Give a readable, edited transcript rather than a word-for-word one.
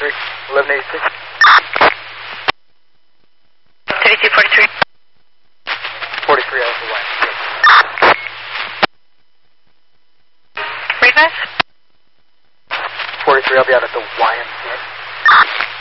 1186. 3243. 43 Alpha YMCA. Reverse. 43, I'll be out at the YMCA.